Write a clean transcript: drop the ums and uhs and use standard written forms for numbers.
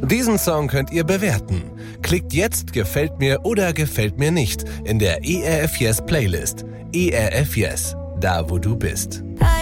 Diesen Song könnt ihr bewerten. Klickt jetzt Gefällt mir oder gefällt mir nicht in der ERF Yes Playlist. ERF Yes, da wo du bist.